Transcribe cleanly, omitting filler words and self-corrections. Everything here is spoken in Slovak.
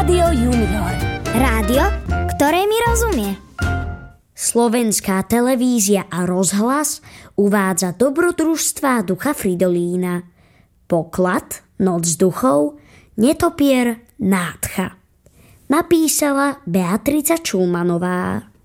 Rádio Junior. Rádio, ktoré mi rozumie. Slovenská televízia a rozhlas uvádza dobrodružstvá ducha Fridolína. Poklad, Noc duchov, Netopier, Nádcha. Napísala Beatrica Čulmanová.